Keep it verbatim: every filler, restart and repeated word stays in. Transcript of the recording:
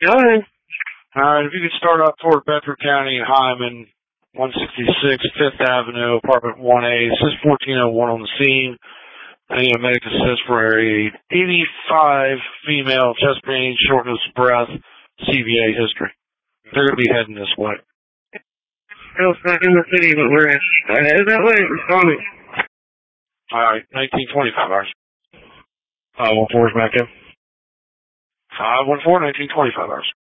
Go ahead. All right, if you could start up toward Bedford County, Hyman, one sixty-six Fifth Avenue, apartment one A, six fourteen oh one on the scene. I need a medic assist for a eighty-five female, chest pain, shortness of breath, C V A history. They're going to be heading this way. Still stuck in the city, but we're headed that way. Respond me. All right, nineteen twenty-five hours. five one four is back in. five one four, nineteen twenty-five hours.